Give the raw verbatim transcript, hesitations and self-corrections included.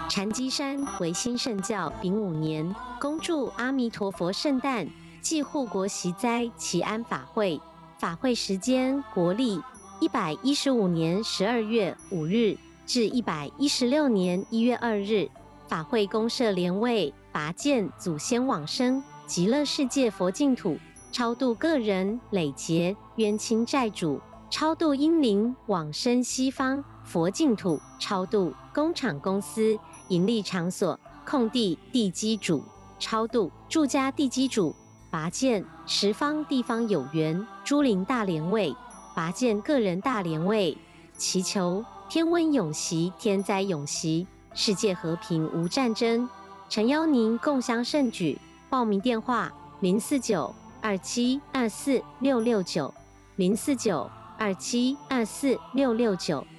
禅机山为新圣教丙午年，恭祝阿弥陀佛圣诞暨护国息灾祈安法会。法会时间国历一百一十五年十二月五日至一百一十六年一月二日。法会公设莲位，拔剑祖先往生极乐世界佛净土，超度个人累劫冤亲债主，超度阴灵往生西方佛净土，超度工厂公司盈利场所空地地基主，超度住家地基主，拔剑十方地方有缘诸灵大莲位，拔剑个人大莲位，祈求天温永息，天灾永息，世界和平无战争。诚邀您共襄盛举。报名电话：零四九二七二四六六九，零四九二七二四六六九。